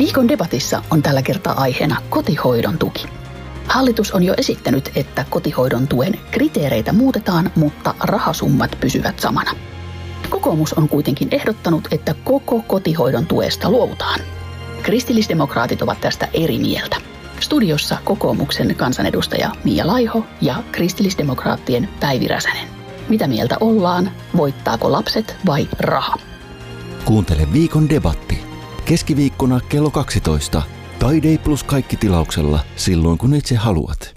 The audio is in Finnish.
Viikon debatissa on tällä kertaa aiheena kotihoidon tuki. Hallitus on jo esittänyt, että kotihoidon tuen kriteereitä muutetaan, mutta rahasummat pysyvät samana. Kokoomus on kuitenkin ehdottanut, että koko kotihoidon tuesta luovutaan. Kristillisdemokraatit ovat tästä eri mieltä. Studiossa kokoomuksen kansanedustaja Mia Laiho ja kristillisdemokraattien Päivi Räsänen. Mitä mieltä ollaan? Voittaako lapset vai raha? Kuuntele viikon debatti. Keskiviikkona kello 12. Tai D+ kaikki tilauksella silloin kun itse haluat.